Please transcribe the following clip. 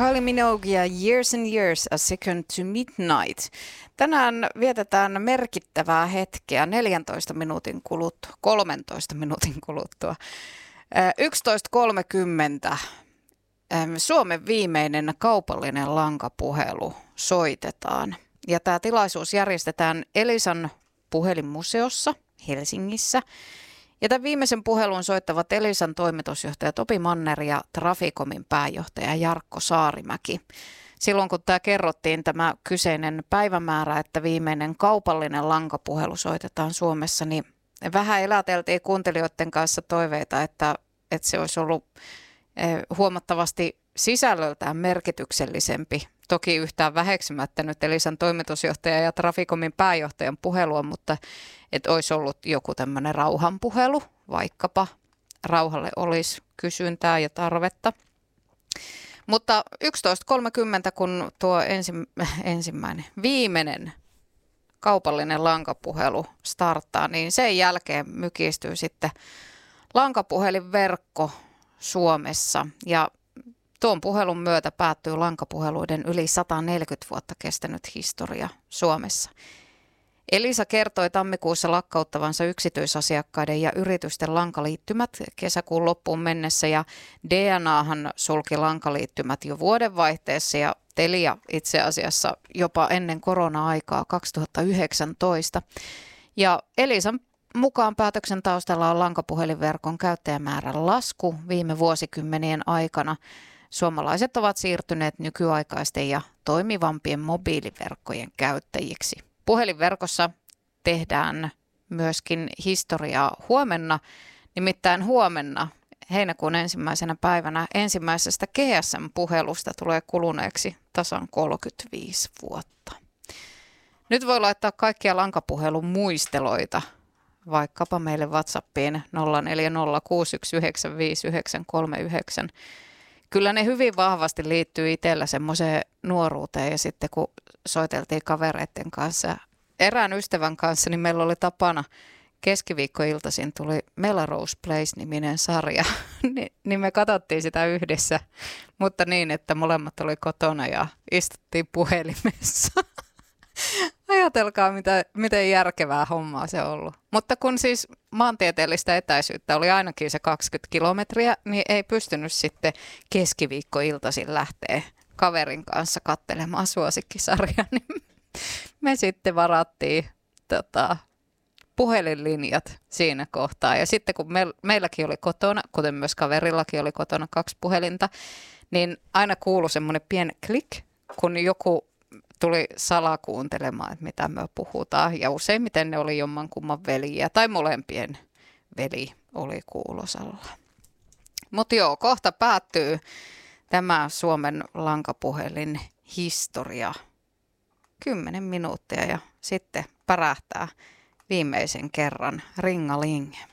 Kylie Minogue ja Years and Years, A Second to Midnight. Tänään vietetään merkittävää hetkeä 13 minuutin kuluttua. 11.30 Suomen viimeinen kaupallinen lankapuhelu soitetaan. Ja tämä tilaisuus järjestetään Elisan puhelinmuseossa Helsingissä. Ja tämän viimeisen puhelun soittavat Elisan toimitusjohtaja Topi Manner ja Traficomin pääjohtaja Jarkko Saarimäki. Silloin kun tämä kyseinen päivämäärä, että viimeinen kaupallinen lankapuhelu soitetaan Suomessa, niin vähän eläteltiin kuuntelijoiden kanssa toiveita, että se olisi ollut huomattavatti sisällöltään merkityksellisempi. Toki yhtään väheksymättä nyt Elisan toimitusjohtaja ja Traficomin pääjohtajan puhelua, mutta että olisi ollut joku tämmöinen rauhanpuhelu, vaikkapa rauhalle olisi kysyntää ja tarvetta. Mutta 11.30, kun tuo viimeinen kaupallinen lankapuhelu starttaa, niin sen jälkeen mykistyy sitten lankapuhelinverkko Suomessa. Ja tuon puhelun myötä päättyy lankapuheluiden yli 140 vuotta kestänyt historia Suomessa. Elisa kertoi tammikuussa lakkauttavansa yksityisasiakkaiden ja yritysten lankaliittymät kesäkuun loppuun mennessä ja DNAhan sulki lankaliittymät jo vuodenvaihteessa ja Telia itse asiassa jopa ennen korona-aikaa 2019. Ja Elisan mukaan päätöksen taustalla on lankapuhelinverkon käyttäjämäärän lasku viime vuosikymmenien aikana. Suomalaiset ovat siirtyneet nykyaikaisten ja toimivampien mobiiliverkkojen käyttäjiksi. Puhelinverkossa tehdään myöskin historiaa huomenna, nimittäin huomenna heinäkuun ensimmäisenä päivänä ensimmäisestä GSM-puhelusta tulee kuluneeksi tasan 35 vuotta. Nyt voi laittaa kaikkia lankapuhelun muisteloita vaikkapa meille WhatsAppiin 0406195939. Kyllä ne hyvin vahvasti liittyy itsellä semmoiseen nuoruuteen ja sitten kun soiteltiin kavereiden kanssa, erään ystävän kanssa, niin meillä oli tapana keskiviikkoiltaisin tuli Melrose Place-niminen sarja, niin me katsottiin sitä yhdessä, mutta niin, että molemmat oli kotona ja istuttiin puhelimessa. Ajatelkaa, miten järkevää hommaa se on ollut. Mutta kun siis maantieteellistä etäisyyttä oli ainakin se 20 kilometriä, niin ei pystynyt sitten keskiviikkoiltaisin lähteä kaverin kanssa katselemaan suosikkisarjaa. Niin me sitten varattiin puhelinlinjat siinä kohtaa. Ja sitten kun meilläkin oli kotona, kuten myös kaverillakin oli kotona 2 puhelinta, niin aina kuului semmoinen pieni klik, kun joku tuli salakuuntelemaan, että mitä me puhutaan. Ja useimmiten ne oli jommankumman veliä tai molempien veli oli kuulosalla. Mutta joo, kohta päättyy tämä Suomen lankapuhelin historia. 10 minuuttia ja sitten pärähtää viimeisen kerran ringaling.